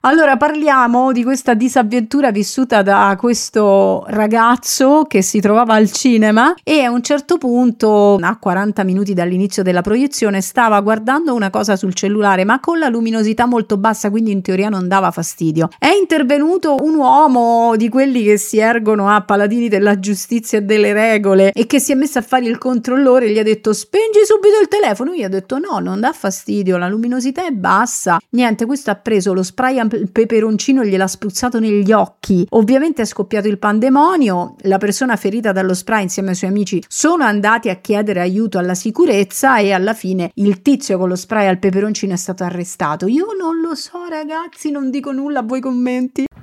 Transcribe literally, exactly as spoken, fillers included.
Allora parliamo di questa disavventura vissuta da questo ragazzo che si trovava al cinema e a un certo punto, a quaranta minuti dall'inizio della proiezione, stava guardando una cosa sul cellulare ma con la luminosità molto bassa, quindi in teoria non dava fastidio. È intervenuto un uomo di quelli che si ergono a paladini della giustizia e delle regole e che si è messo a fare il controllore e gli ha detto: spengi subito il telefono. Io ho detto: no, non dà fastidio, la luminosità è bassa. Niente, questo ha preso lo spray a il peperoncino, gliel'ha spruzzato negli occhi. Ovviamente è scoppiato il pandemonio. La persona ferita dallo spray insieme ai suoi amici sono andati a chiedere aiuto alla sicurezza e alla fine il tizio con lo spray al peperoncino è stato arrestato. Io non lo so, ragazzi, non dico nulla, a voi commenti.